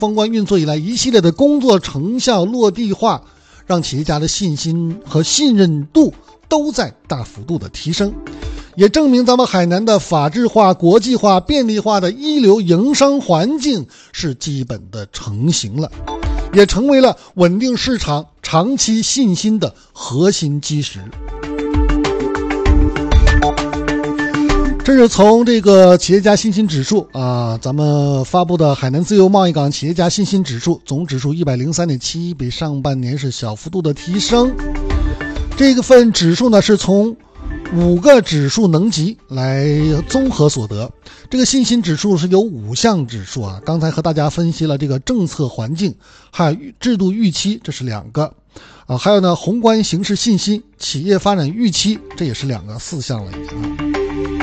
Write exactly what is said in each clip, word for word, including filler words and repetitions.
封关运作以来一系列的工作成效落地化，让企业家的信心和信任度都在大幅度的提升，也证明咱们海南的法治化、国际化、便利化的一流营商环境是基本的成型了，也成为了稳定市场长期信心的核心基石。这是从这个企业家信心指数啊，咱们发布的海南自由贸易港企业家信心指数，总指数 一百零三点七一， 比上半年是小幅度的提升。这个份指数呢是从五个指数能级来综合所得。这个信心指数是有五项指数啊，刚才和大家分析了这个政策环境还有制度预期，这是两个啊，还有呢宏观形势信心、企业发展预期，这也是两个，四项了已经。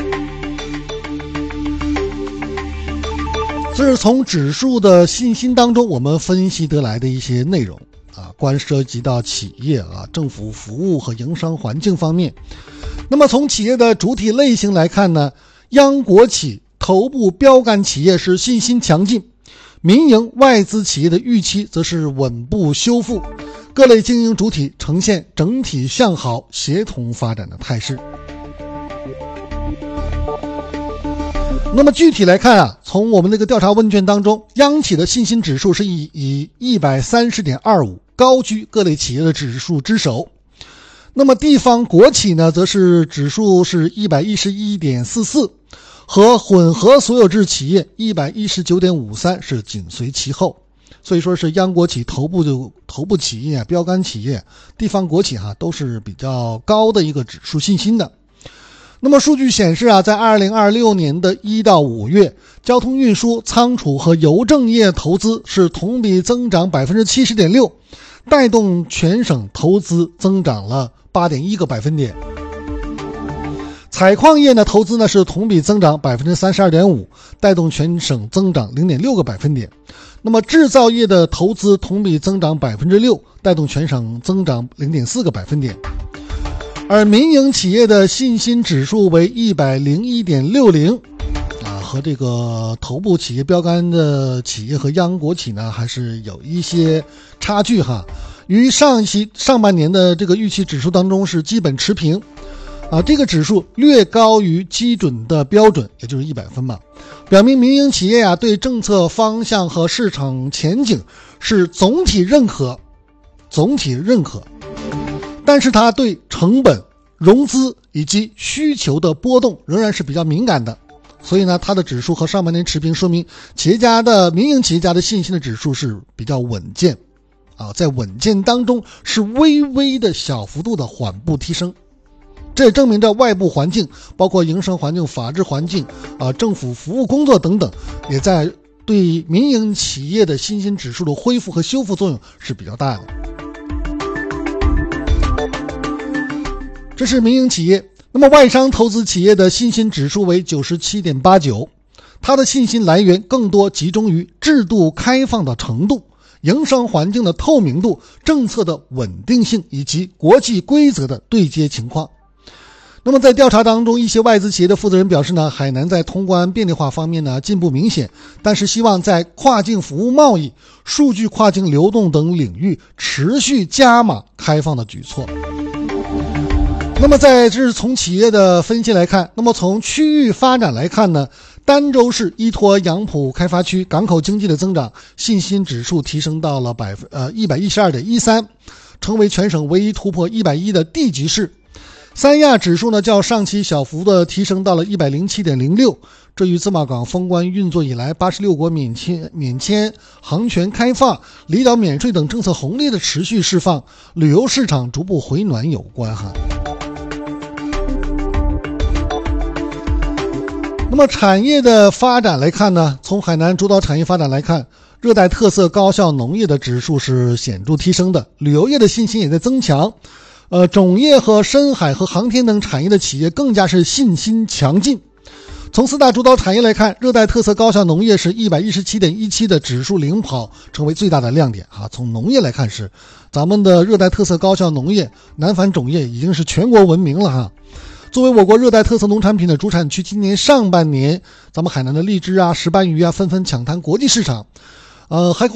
这是从指数的信心当中我们分析得来的一些内容啊，关涉及到企业啊、政府服务和营商环境方面。那么从企业的主体类型来看呢，央国企、头部标杆企业是信心强劲，民营外资企业的预期则是稳步修复，各类经营主体呈现整体向好、协同发展的态势。那么具体来看啊，从我们这个调查问卷当中，央企的信心指数是以以 一百三十点二五 高居各类企业的指数之首。那么地方国企呢，则是指数是 一百一十一点四四， 和混合所有制企业 一百一十九点五三 是紧随其后。所以说是央国企头部就头部企业、标杆企业、地方国企哈、啊，都是比较高的一个指数信心的。那么数据显示啊，在二零二六年的一到五月，交通运输、仓储和邮政业投资是同比增长 百分之七十点六， 带动全省投资增长了 八点一个百分点。采矿业呢投资呢是同比增长 百分之三十二点五， 带动全省增长 零点六个百分点。那么制造业的投资同比增长 百分之六， 带动全省增长 零点四个百分点。而民营企业的信心指数为 一百零一点六零， 啊，和这个头部企业标杆的企业和央国企呢还是有一些差距哈，与上期上半年的这个预期指数当中是基本持平啊，这个指数略高于基准的标准，也就是一百分嘛，表明民营企业啊对政策方向和市场前景是总体认可，总体认可。但是它对成本、融资以及需求的波动仍然是比较敏感的，所以呢，它的指数和上半年持平，说明企业家的民营企业家的信心的指数是比较稳健啊，在稳健当中是微微的小幅度的缓步提升。这也证明着外部环境，包括营商环境、法治环境啊、政府服务工作等等，也在对民营企业的信心指数的恢复和修复作用是比较大的。这是民营企业。那么外商投资企业的信心指数为 九十七点八九， 它的信心来源更多集中于制度开放的程度、营商环境的透明度、政策的稳定性以及国际规则的对接情况。那么在调查当中，一些外资企业的负责人表示呢，海南在通关便利化方面呢进步明显，但是希望在跨境服务贸易、数据跨境流动等领域持续加码开放的举措。那么在这是从企业的分析来看，那么从区域发展来看呢，儋州市依托杨浦开发区港口经济的增长，信心指数提升到了百分呃 一百一十二点一三， 成为全省唯一突破一百一的地级市。三亚指数呢较上期小幅的提升到了 一百零七点零六， 这与自贸港封关运作以来八十六国免签免签航权开放、离岛免税等政策红利的持续释放、旅游市场逐步回暖有关哈。那么产业的发展来看呢，从海南主导产业发展来看，热带特色高效农业的指数是显著提升的，旅游业的信心也在增强，呃，种业和深海和航天等产业的企业更加是信心强劲。从四大主导产业来看，热带特色高效农业是 一百一十七点一七 的指数领跑，成为最大的亮点啊。从农业来看，是咱们的热带特色高效农业南繁种业已经是全国闻名了哈。作为我国热带特色农产品的主产区，今年上半年咱们海南的荔枝啊、石斑鱼啊纷纷抢滩国际市场，呃，还